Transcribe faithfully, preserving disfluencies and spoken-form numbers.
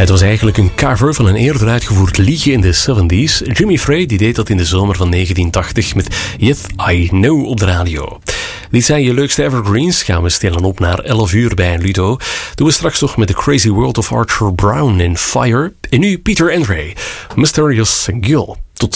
Het was eigenlijk een cover van een eerder uitgevoerd liedje in de zeventies. Jimmy Frey die deed dat in de zomer van negentien tachtig met Yes, I Know op de radio. Dit zijn je leukste evergreens. Gaan we stellen op naar elf uur bij Ludo. Doen we straks nog met The Crazy World of Archer Brown in Fire. En nu Peter Andre, Mysterious Girl.